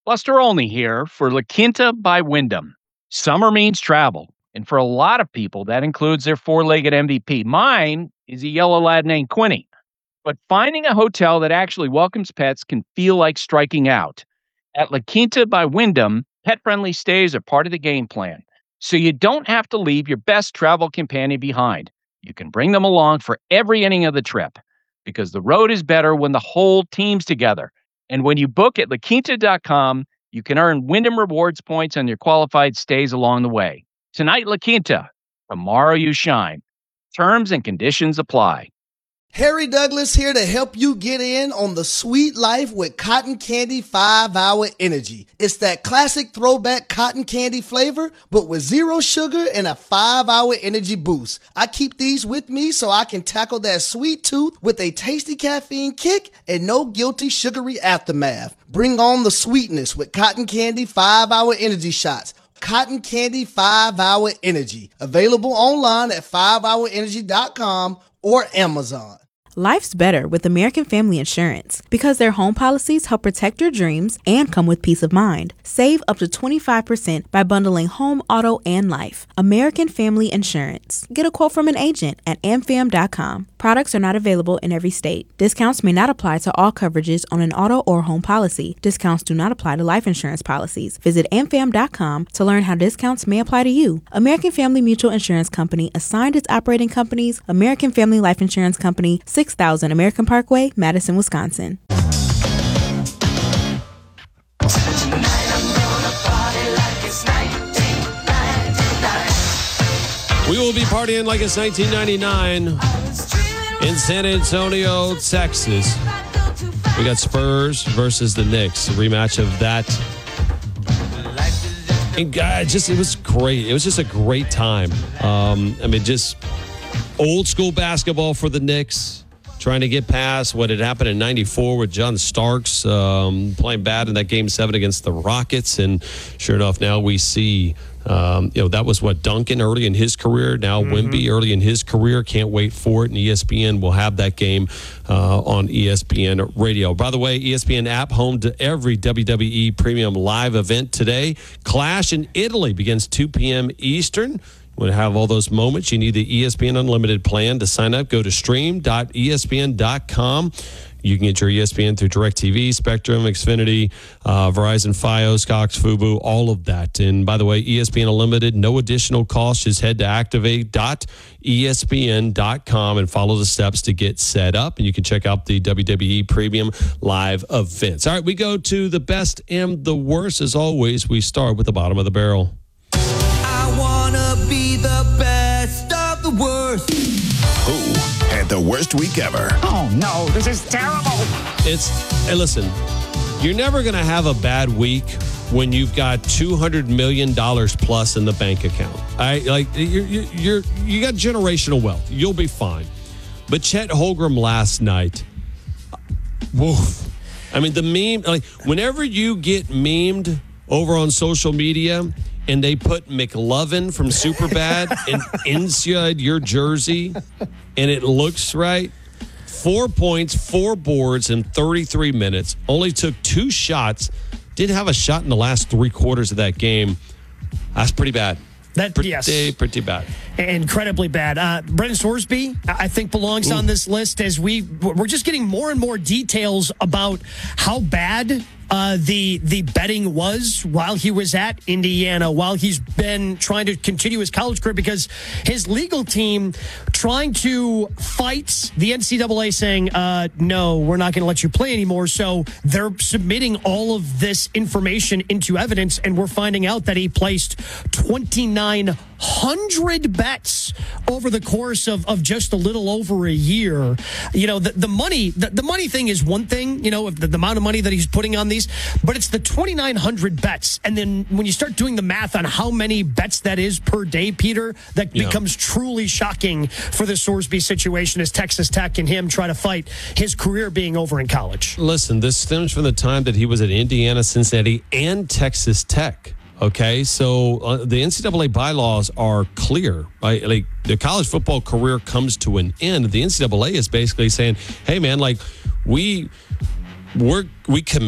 Buster Olney here for La Quinta by Wyndham. Summer means travel, and for a lot of people, that includes their four-legged MVP. Mine is a yellow lab named Quinny. But finding a hotel that actually welcomes pets can feel like striking out. At La Quinta by Wyndham, pet-friendly stays are part of the game plan, so you don't have to leave your best travel companion behind. You can bring them along for every inning of the trip, because the road is better when the whole team's together. And when you book at laquinta.com, you can earn Wyndham Rewards points on your qualified stays along the way. Tonight, La Quinta. Tomorrow, you shine. Terms and conditions apply. Harry Douglas here to help you get in on the sweet life with Cotton Candy 5-Hour Energy. It's that classic throwback cotton candy flavor, but with zero sugar and a 5-hour energy boost. I keep these with me so I can tackle that sweet tooth with a tasty caffeine kick and no guilty sugary aftermath. Bring on the sweetness with Cotton Candy 5-Hour Energy shots. Cotton Candy 5-Hour Energy. Available online at 5hourenergy.com or Amazon. Life's better with American Family Insurance because their home policies help protect your dreams and come with peace of mind. Save up to 25% by bundling home, auto, and life. American Family Insurance. Get a quote from an agent at amfam.com. Products are not available in every state. Discounts may not apply to all coverages on an auto or home policy. Discounts do not apply to life insurance policies. Visit amfam.com to learn how discounts may apply to you. American Family Mutual Insurance Company assigned its operating companies, American Family Life Insurance Company, 6000 American Parkway, Madison, Wisconsin. We will be partying like it's 1999 in San Antonio, Texas. We got Spurs versus the Knicks, a rematch of that. And it was great. It was just a great time. Just old school basketball for the Knicks, trying to get past what had happened in 94 with John Starks playing bad in that Game 7 against the Rockets. And sure enough, now we see, that was what Duncan early in his career. Now Wemby early in his career. Can't wait for it. And ESPN will have that game on ESPN Radio. By the way, ESPN app home to every WWE Premium Live event today. Clash in Italy begins 2 p.m. Eastern. Want to have all those moments? You need the ESPN Unlimited plan. To sign up, go to stream.espn.com. You can get your ESPN through DirecTV, Spectrum, Xfinity, Verizon, Fios, Cox, Fubo, all of that. And by the way, ESPN Unlimited, no additional cost. Just head to activate.espn.com and follow the steps to get set up. And you can check out the WWE Premium Live events. All right, we go to the best and the worst. As always, we start with the bottom of the barrel. Be the best of the worst. Who had the worst week ever? Oh, no, this is terrible. Hey, listen, you're never going to have a bad week when you've got $200 million plus in the bank account. You got generational wealth. You'll be fine. But Chet Holmgren last night, woof. I mean, the meme, whenever you get memed over on social media, and they put McLovin from Superbad inside your jersey, and it looks right. 4 points, 4 boards in 33 minutes. Only took 2 shots. Didn't have a shot in the last 3 quarters of that game. That's pretty bad. Pretty bad. Incredibly bad. Brendan Sorsby, I think, belongs on this list as we're just getting more and more details about how bad the betting was while he was at Indiana, while he's been trying to continue his college career, because his legal team trying to fight the NCAA saying, no, we're not going to let you play anymore. So they're submitting all of this information into evidence, and we're finding out that he placed 2,900 bets over the course of just a little over a year. The money thing is one thing, the amount of money that he's putting on these, but it's the 2,900 bets. And then when you start doing the math on how many bets that is per day, Peter, that becomes truly shocking for the Sorsby situation as Texas Tech and him try to fight his career being over in college. Listen, this stems from the time that he was at Indiana, Cincinnati, and Texas Tech. Okay, so the NCAA bylaws are clear. Right? Like, the college football career comes to an end. The NCAA is basically saying, hey, man, we commit